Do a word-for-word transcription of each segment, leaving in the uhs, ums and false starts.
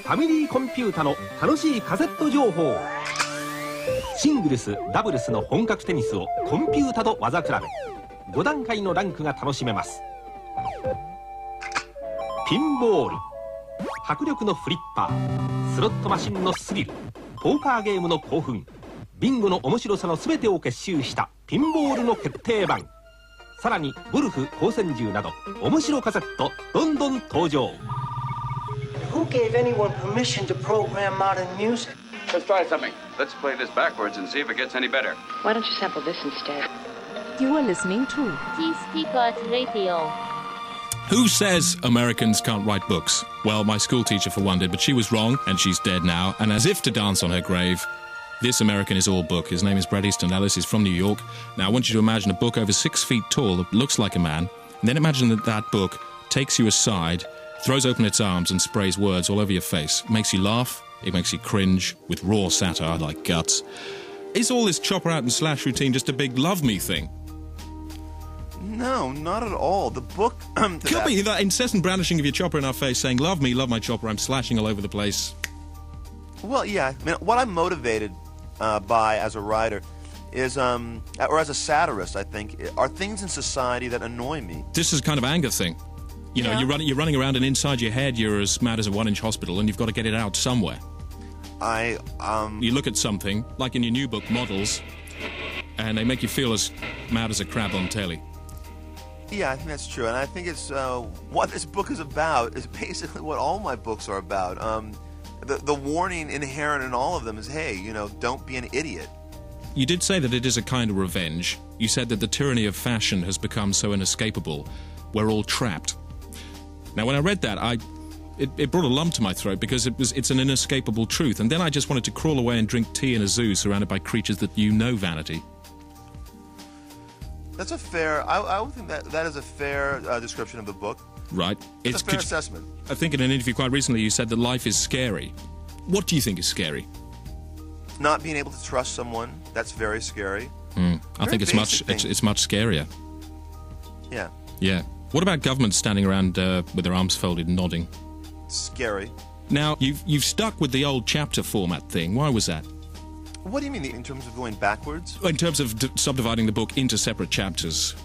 ファミリーコンピュータの楽しいカセット情報。シングルスダブルスの本格テニスをコンピュータと技比べ、ご段階のランクが楽しめます。ピンボール、迫力のフリッパー、スロットマシンのスリル、ポーカーゲームの興奮、ビンゴの面白さの全てを結集したピンボールの決定版。さらにゴルフ、光線銃など面白カセットどんどん登場。 Who gave anyone permission to program modern music? Let's try something. Let's play this backwards and see if it gets any better. Why don't you sample this instead? You are listening to T-Speaker Radio. Who says Americans can't write books? Well, my school teacher for one did, but she was wrong, and she's dead now. And as if to dance on her grave, this American is all book. His name is Bret Easton Ellis. He's from New York. Now, I want you to imagine a book over six feet tall that looks like a man, and then imagine that that book takes you aside, throws open its arms and sprays words all over your face. It makes you laugh, it makes you cringe, with raw satire like guts. Is all this chopper out and slash routine just a big love me thing? No, not at all. The book... Could that... be that incessant brandishing of your chopper in our face saying, love me, love my chopper, I'm slashing all over the place. Well, yeah. I mean, what I'm motivated uh, by as a writer is, um, or as a satirist, I think, are things in society that annoy me. This is a kind of anger thing. You know, yeah. you're, running, you're running around and inside your head you're as mad as a one-inch hospital and you've got to get it out somewhere. I, um... You look at something, like in your new book, Models, and they make you feel as mad as a crab on telly. Yeah, I think that's true, and I think it's, uh, what this book is about is basically what all my books are about. Um, the, the warning inherent in all of them is, hey, you know, don't be an idiot. You did say that it is a kind of revenge. You said that the tyranny of fashion has become so inescapable. We're all trapped. Now, when I read that, I... It, it brought a lump to my throat because it was it's an inescapable truth, and then I just wanted to crawl away and drink tea in a zoo surrounded by creatures that you know vanity. That's a fair... I, I would think that that is a fair uh, description of the book. Right. It's, it's a fair assessment. I think in an interview quite recently you said that life is scary. What do you think is scary? Not being able to trust someone. That's very scary. Mm, I very think it's much it's, it's much scarier. Yeah. Yeah. What about governments standing around uh, with their arms folded and nodding? Scary. Now, you've, you've stuck with the old chapter format thing. Why was that? What do you mean in terms of going backwards? In terms of d subdividing the book into separate chapters.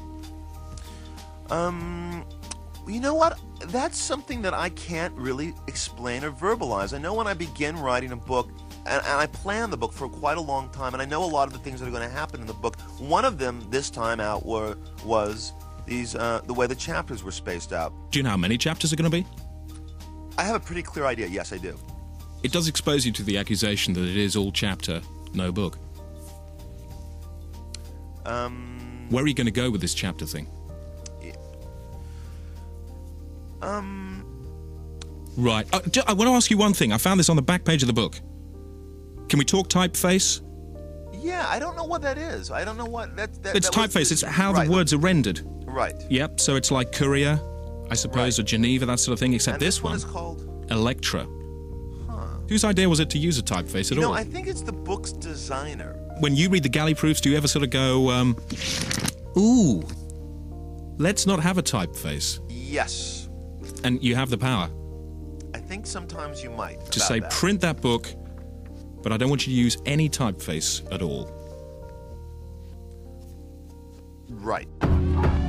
Um, you know what? That's something that I can't really explain or verbalize. I know when I begin writing a book, and, and I plan the book for quite a long time, and I know a lot of the things that are going to happen in the book. One of them this time out were, was these uh, the way the chapters were spaced out. Do you know how many chapters are going to be? I have a pretty clear idea. Yes, I do. It does expose you to the accusation that it is all chapter, no book. Um. Where are you going to go with this chapter thing? Yeah. Um. Right. Uh, I want to ask you one thing. I found this on the back page of the book. Can we talk typeface? Yeah, I don't know what that is. I don't know what that. that it's that typeface. Was, it's how right. the words are rendered. Right. Yep. So it's like Courier, I suppose, right. or Geneva, that sort of thing. Except and this, this one is called Electra. Huh. Whose idea was it to use a typeface at you know, all? I think it's the book's designer. When you read the galley proofs, do you ever sort of go, um, ooh, let's not have a typeface? Yes. And you have the power. I think sometimes you might. To say, that. print that book, but I don't want you to use any typeface at all. Right.